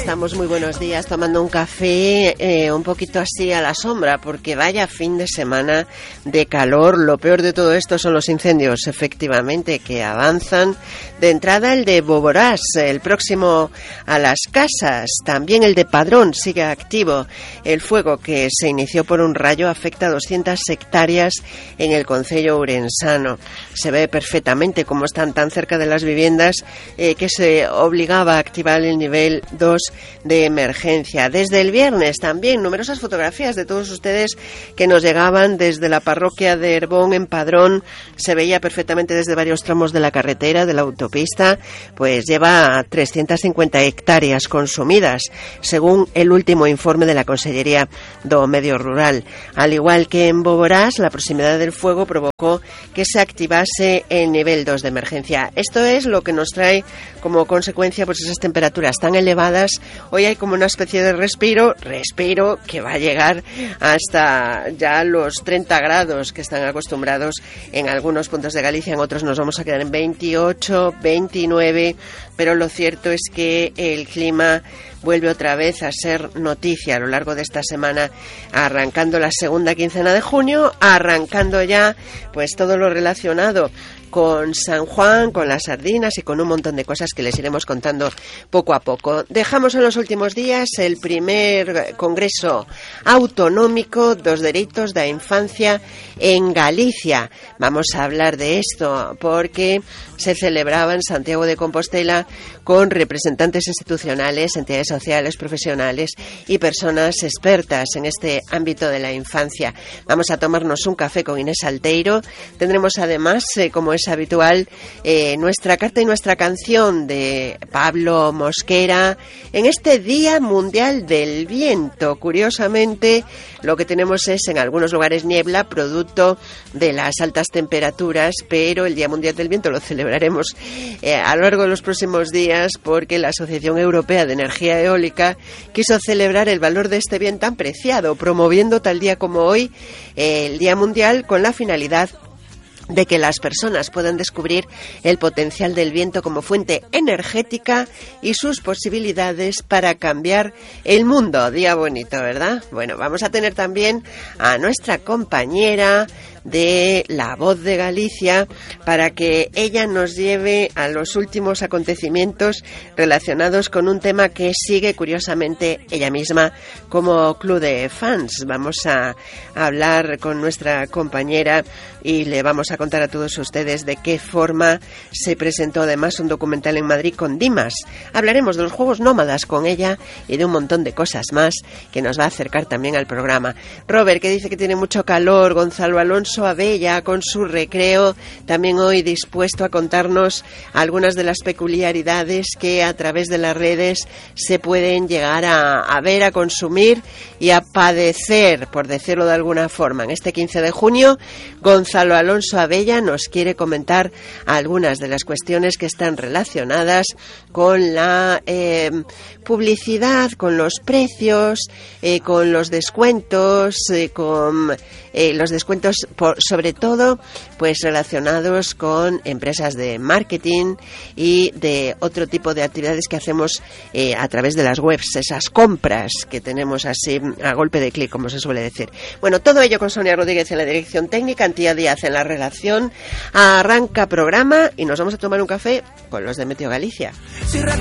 estamos? Muy buenos días, tomando un café un poquito así a la sombra, porque vaya fin de semana de calor. Lo peor de todo esto son los incendios, efectivamente, que avanzan. De entrada el de Boborás, el próximo a las casas. También el de Padrón sigue activo. El fuego que se inició por un rayo afecta a 200 hectáreas en el concello ourensano. Se ve perfectamente cómo están tan cerca de las viviendas que se obligaba a activar el nivel 2 de emergencia. Desde el viernes también numerosas fotografías de todos ustedes que nos llegaban desde la parroquia de Herbón en Padrón. Se veía perfectamente desde varios tramos de la carretera, de la autopista, pues lleva 350 hectáreas consumidas, según el último informe de la Consellería do Medio Rural. Al igual que en Boborás, la proximidad del fuego provocó que se activase el nivel 2 de emergencia. Esto es lo que nos trae como consecuencia pues esas temperaturas tan elevadas. Hoy hay como una especie de respiro que va a llegar hasta ya los 30 grados que están acostumbrados en algunos puntos de Galicia, en otros nos vamos a quedar en 28, 29, pero lo cierto es que el clima vuelve otra vez a ser noticia a lo largo de esta semana, arrancando la segunda quincena de junio, arrancando ya pues todo lo relacionado con San Juan, con las sardinas y con un montón de cosas que les iremos contando poco a poco. Dejamos en los últimos días el primer Congreso Autonómico dos Dereitos da Infancia en Galicia. Vamos a hablar de esto porque se celebraba en Santiago de Compostela con representantes institucionales, entidades sociales, profesionales y personas expertas en este ámbito de la infancia. Vamos a tomarnos un café con Inés Alteiro. Tendremos además, como es habitual, nuestra carta y nuestra canción de Pablo Mosquera en este Día Mundial del Viento. Curiosamente, lo que tenemos es en algunos lugares niebla, producto de las altas temperaturas, pero el Día Mundial del Viento lo celebraremos a lo largo de los próximos días, porque la Asociación Europea de Energía Eólica quiso celebrar el valor de este bien tan preciado, promoviendo tal día como hoy el Día Mundial con la finalidad de que las personas puedan descubrir el potencial del viento como fuente energética y sus posibilidades para cambiar el mundo. Día bonito, ¿verdad? Bueno, vamos a tener también a nuestra compañera de La Voz de Galicia para que ella nos lleve a los últimos acontecimientos relacionados con un tema que sigue curiosamente ella misma como club de fans. Vamos a hablar con nuestra compañera y le vamos a contar a todos ustedes de qué forma se presentó además un documental en Madrid con Dimas. Hablaremos de los juegos nómadas con ella y de un montón de cosas más que nos va a acercar también al programa. Robert, que dice que tiene mucho calor, Gonzalo Alonso Abella con su recreo, también hoy dispuesto a contarnos algunas de las peculiaridades que a través de las redes se pueden llegar a ver, a consumir y a padecer, por decirlo de alguna forma. En este 15 de junio, Gonzalo Alonso Abella nos quiere comentar algunas de las cuestiones que están relacionadas con la publicidad, con los precios, con los descuentos, con los descuentos sobre todo pues relacionados con empresas de marketing y de otro tipo de actividades que hacemos a través de las webs, esas compras que tenemos así a golpe de clic, como se suele decir. Bueno, todo ello con Sonia Rodríguez en la dirección técnica, Antía Díaz en la redacción. Arranca programa y nos vamos a tomar un café con los de Meteo Galicia.